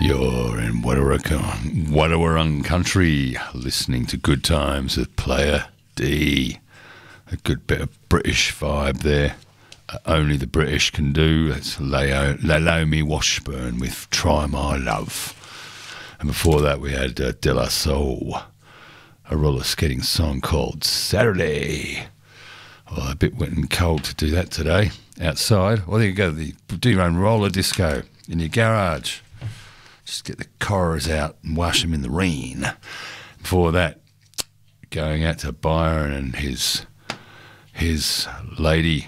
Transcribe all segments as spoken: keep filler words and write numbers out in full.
You're in Wadawurrung, Wadawurrung country, listening to Good Times with Player D. A good bit of British vibe there. Uh, only the British can do. That's Leo, Naomi Washburn with Try My Love. And before that we had uh, De La Soul, a roller skating song called Saturday. Well, a bit wet and cold to do that today outside. Well, there you go, the, do your own roller disco in your garage. Just get the corals out and wash them in the rain. Before that, going out to Byron and his his lady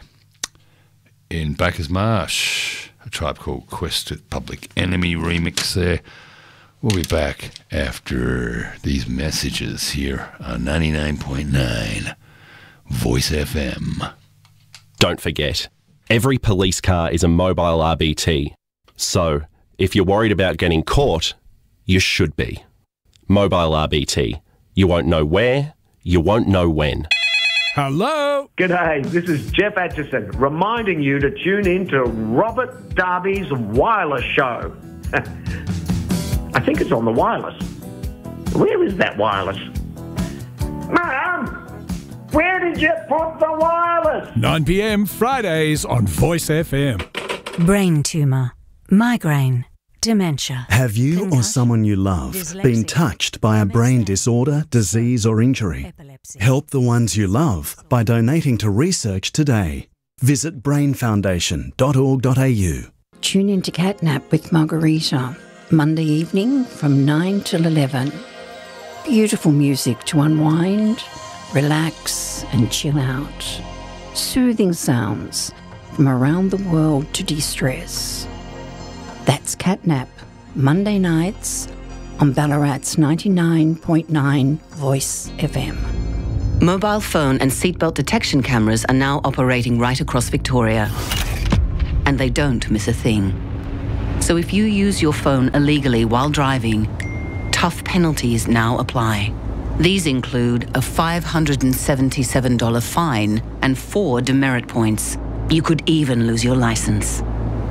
in Baker's Marsh, a Tribe Called Quest with Public Enemy remix there. We'll be back after these messages here on ninety-nine point nine Voice F M. Don't forget, every police car is a mobile R B T. So, if you're worried about getting caught, you should be. Mobile R B T. You won't know where, you won't know when. Hello? G'day, this is Jeff Atchison, reminding you to tune in to Robert Darby's Wireless Show. I think it's on the wireless. Where is that wireless? Mum, where did you put the wireless? nine p.m. Fridays on Voice F M. Brain tumour, migraine, dementia. Have you or someone you love been touched by a brain disorder, disease or injury? Help the ones you love by donating to research today. Visit brain foundation dot org dot a u. Tune in to Catnap with Margarita, Monday evening from nine till eleven. Beautiful music to unwind, relax and chill out. Soothing sounds from around the world to de-stress. That's Catnap, Monday nights on Ballarat's ninety-nine point nine Voice F M. Mobile phone and seatbelt detection cameras are now operating right across Victoria. And they don't miss a thing. So if you use your phone illegally while driving, tough penalties now apply. These include a five hundred seventy-seven dollars fine and four demerit points. You could even lose your license.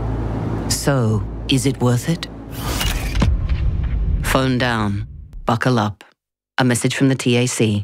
So, is it worth it? Phone down. Buckle up. A message from the T A C.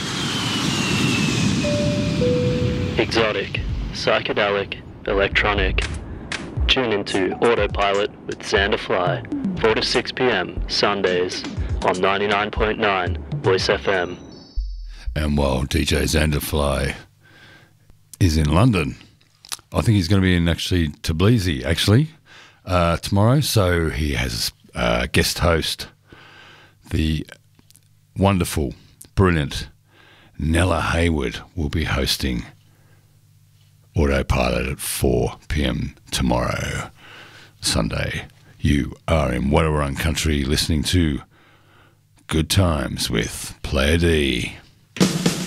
Exotic, psychedelic, electronic. Tune into Autopilot with Xander Fly, four to six p.m. Sundays on ninety-nine point nine Voice F M. And while D J Xander Fly is in London, I think he's going to be in actually Tbilisi, actually, uh, tomorrow. So he has a guest host, the wonderful, brilliant Nella Hayward will be hosting Autopilot at four p.m. tomorrow, Sunday. You are in Wadawurrung country listening to Good Times with Player D.